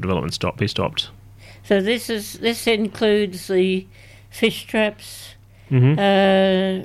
development be stopped. So this includes the fish traps, Mm-hmm.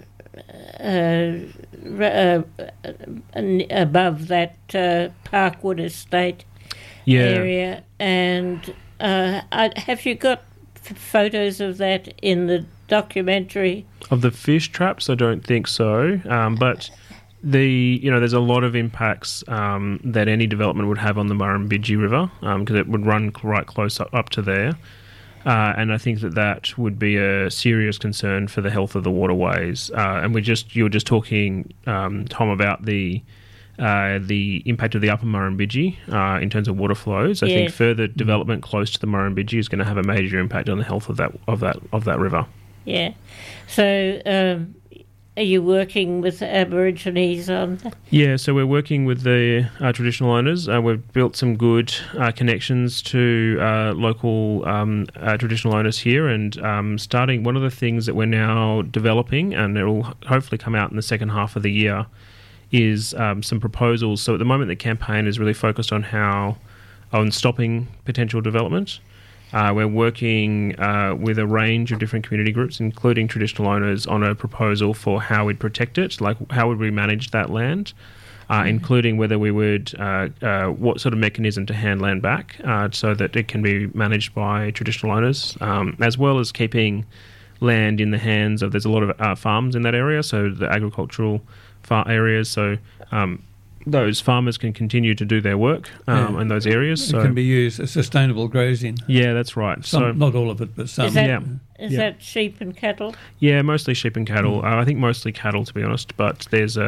above that Parkwood Estate area. And have you got photos of that in the documentary? Of the fish traps, I don't think so. But there's a lot of impacts that any development would have on the Murrumbidgee River because it would run right close up to there. And I think that would be a serious concern for the health of the waterways. And you were just talking, Tom, about the impact of the upper Murrumbidgee in terms of water flows. I think further development close to the Murrumbidgee is going to have a major impact on the health of that river. Yeah. So, are you working with the Aborigines on that? Yeah, so we're working with the traditional owners. We've built some good connections to local traditional owners here, and starting one of the things that we're now developing, and it will hopefully come out in the second half of the year, is some proposals. So at the moment the campaign is really focused on stopping potential development. We're working with a range of different community groups, including traditional owners, on a proposal for how we'd protect it, like how would we manage that land, including whether we would, what sort of mechanism to hand land back so that it can be managed by traditional owners, as well as keeping land in the hands of, there's a lot of farms in that area, so the agricultural areas, so those farmers can continue to do their work in those areas. It can be used as sustainable grazing. Yeah, that's right. Not all of it, but some. Is that sheep and cattle? Yeah, mostly sheep and cattle. I think mostly cattle, to be honest. But there's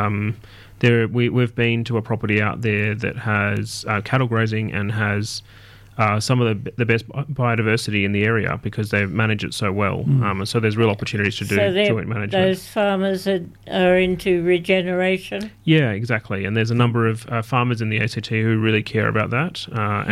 we've been to a property out there that has cattle grazing and has some of the best biodiversity in the area because they manage it so well. So there's real opportunities to do joint management. Those farmers are into regeneration? Yeah, exactly. And there's a number of farmers in the ACT who really care about that.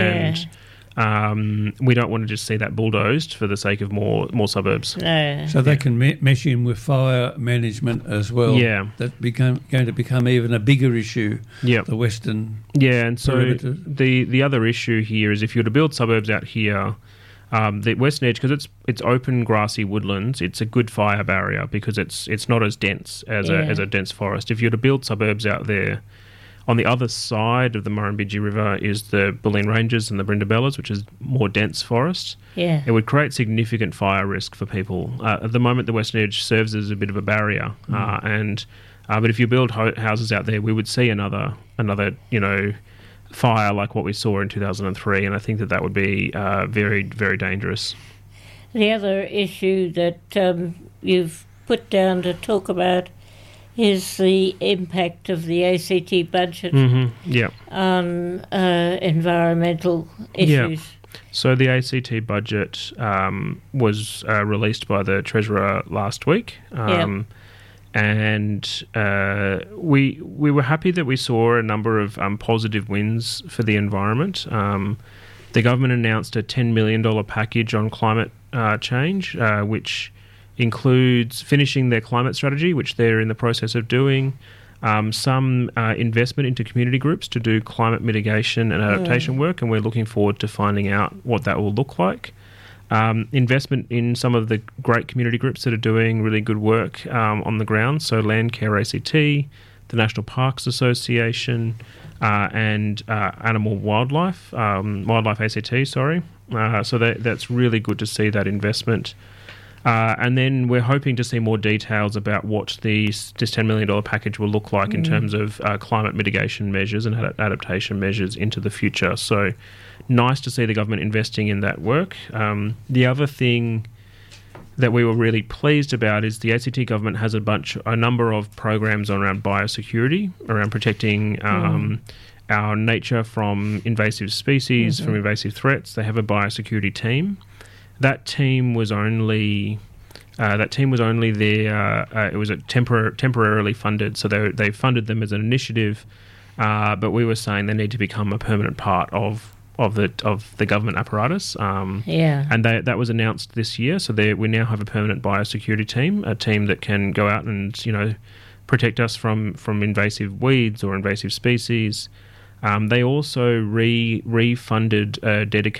And we don't want to just see that bulldozed for the sake of more suburbs. No. So they can mesh in with fire management as well. Yeah. That's going to become even a bigger issue. Yeah. The western. Yeah, and so the other issue here is if you were to build suburbs out here, the Western Edge, because it's open grassy woodlands, it's a good fire barrier because it's not as dense as a dense forest. If you were to build suburbs out there, on the other side of the Murrumbidgee River is the Bulleen Ranges and the Brindabellas, which is more dense forest. Yeah. It would create significant fire risk for people. At the moment, the Western Edge serves as a bit of a barrier, but if you build houses out there, we would see another fire like what we saw in 2003, and I think that would be very, very dangerous. The other issue that you've put down to talk about is the impact of the ACT budget on environmental issues. Yeah. So the ACT budget was released by the Treasurer last week, and we were happy that we saw a number of positive wins for the environment. The government announced a $10 million package on climate change, which includes finishing their climate strategy, which they're in the process of doing, some investment into community groups to do climate mitigation and adaptation work, and we're looking forward to finding out what that will look like. Investment in some of the great community groups that are doing really good work on the ground, so Landcare ACT, the National Parks Association, and Wildlife ACT, sorry. So that's really good to see that investment. And then we're hoping to see more details about what this $10 million package will look like in terms of climate mitigation measures and adaptation measures into the future. So nice to see the government investing in that work. The other thing that we were really pleased about is the ACT government has a number of programs around biosecurity, around protecting our nature from invasive species, from invasive threats. They have a biosecurity team. That team was only there. It was temporarily funded, so they funded them as an initiative. But we were saying they need to become a permanent part of the government apparatus. And that was announced this year. So we now have a permanent biosecurity team, a team that can go out and protect us from invasive weeds or invasive species. They also refunded a dedicated